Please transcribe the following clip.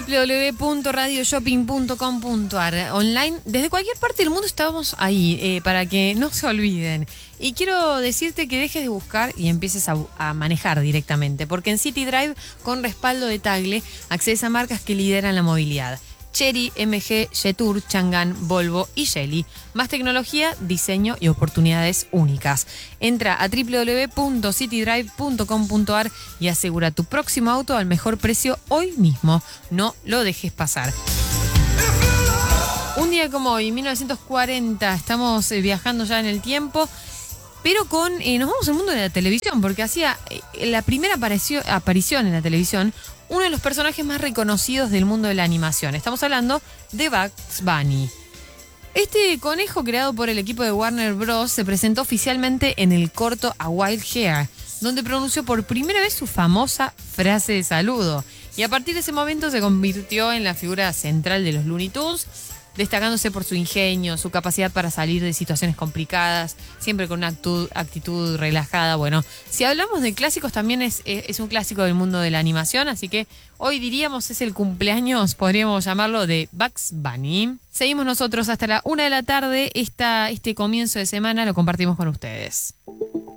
www.radioshopping.com.ar. Online, desde cualquier parte del mundo estamos ahí, para que no se olviden. Y quiero decirte que dejes de buscar y empieces a manejar directamente, porque en City Drive, con respaldo de Tagle, accedes a marcas que lideran la movilidad. Chery, MG, Jetour, Chang'an, Volvo y Geely. Más tecnología, diseño y oportunidades únicas. Entra a www.citydrive.com.ar y asegura tu próximo auto al mejor precio hoy mismo. No lo dejes pasar. Un día como hoy, 1940, estamos viajando ya en el tiempo, pero nos vamos al mundo de la televisión, porque hacía la primera aparición en la televisión uno de los personajes más reconocidos del mundo de la animación. Estamos hablando de Bugs Bunny. Este conejo, creado por el equipo de Warner Bros., se presentó oficialmente en el corto A Wild Hair, donde pronunció por primera vez su famosa frase de saludo. Y a partir de ese momento se convirtió en la figura central de los Looney Tunes, destacándose por su ingenio, su capacidad para salir de situaciones complicadas, siempre con una actitud relajada. Bueno, si hablamos de clásicos, también es un clásico del mundo de la animación, así que hoy diríamos es el cumpleaños, podríamos llamarlo, de Bugs Bunny. Seguimos nosotros hasta la 1 de la tarde, este comienzo de semana lo compartimos con ustedes.